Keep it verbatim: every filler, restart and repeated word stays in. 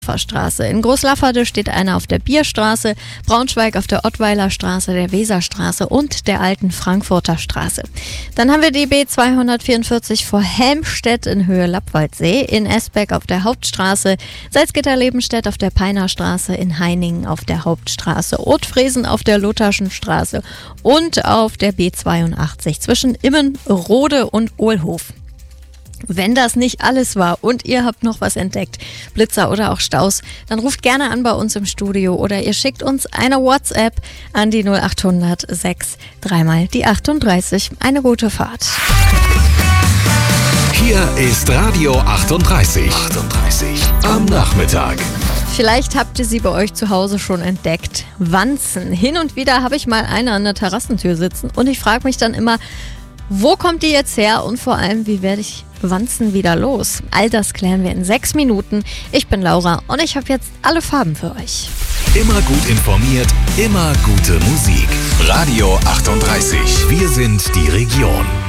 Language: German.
Straße. In Großlafferde steht einer auf der Bierstraße, Braunschweig auf der Ottweiler Straße, der Weserstraße und der alten Frankfurter Straße. Dann haben wir die B zweihundertvierundvierzig vor Helmstedt in Höhe Lappwaldsee, in Esbeck auf der Hauptstraße, Salzgitter-Lebenstedt auf der Peiner Straße, in Heiningen auf der Hauptstraße, Othfriesen auf der Lutherschen Straße und auf der B zweiundachtzig zwischen Immenrode und Ohlhof. Wenn das nicht alles war und ihr habt noch was entdeckt, Blitzer oder auch Staus, dann ruft gerne an bei uns im Studio oder ihr schickt uns eine WhatsApp an die null acht hundert sechs dreimal die achtunddreißig. Eine gute Fahrt. Hier ist Radio achtunddreißig. achtunddreißig am Nachmittag. Vielleicht habt ihr sie bei euch zu Hause schon entdeckt. Wanzen. Hin und wieder habe ich mal eine an der Terrassentür sitzen und ich frage mich dann immer, wo kommt die jetzt her und vor allem, wie werde ich Wanzen wieder los? All das klären wir in sechs Minuten. Ich bin Laura und ich habe jetzt alle Farben für euch. Immer gut informiert, immer gute Musik. Radio achtunddreißig. Wir sind die Region.